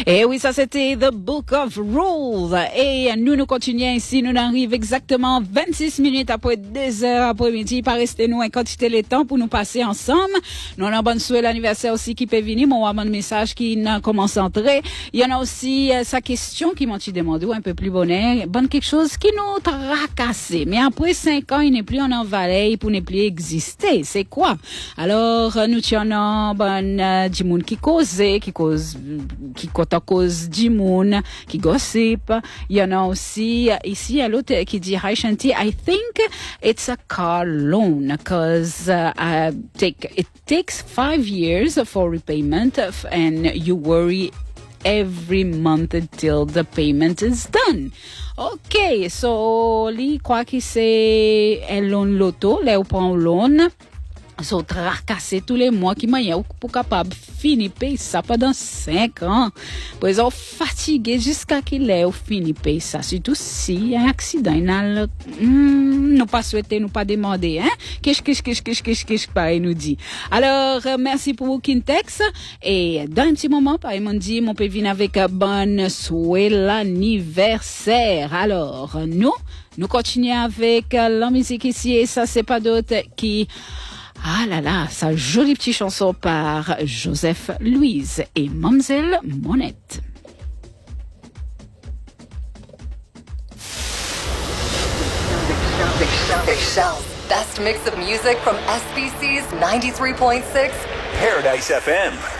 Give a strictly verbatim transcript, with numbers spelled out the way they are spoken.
Et oui, ça c'était The Book of Rules. Et nous nous continuons ici, nous arrivons exactement vingt-six minutes après deux heures après-midi. Pas rester nous en quantité de temps pour nous passer ensemble. Nous avons bonne souhait l'anniversaire aussi qui peut venir. Mon bon message qui n'a commencé à entrer. Il y en a aussi euh, sa question qui m'ont demandé un peu plus bonheur. Bonne quelque chose qui nous tracasse. Mais après cinq ans, il n'est plus en envalé pour ne plus exister. C'est quoi? Alors, nous tiens bon, euh, du monde qui cause, qui cause, qui cause à cause du monde, qui gossip. Il y en a aussi ici à l'autre qui dit Hi Shanti, I think it's a car loan because uh, I take it takes five years for repayment and you worry every month until the payment is done. Okay, so li croit que c'est un loan loto, là on prend loan. So, tracasser tous les mois qui m'ont pour capable finir payer ça pendant cinq ans. Pour ils ont fatigué jusqu'à qu'il ait fini payer ça. Surtout si il y a un accident, il n'a, hmm, nous pas souhaité, nous pas demandé, hein. Qu'est-ce, qu'est-ce, qu'est-ce, qu'est-ce, qu'est-ce, qu'est-ce, pareil nous dit. Alors, euh, merci pour vos Kintex. Et dans un petit moment, pareil, m'ont dit, mon peut venir avec un bon souhait l'anniversaire. Alors, nous, nous continuons avec euh, la musique ici et ça, c'est pas d'autre qui, ah là là, sa jolie petite chanson par Joseph Louise et Mademoiselle Monette. Big Shell's best mix of music from S B C's ninety-three point six Paradise F M.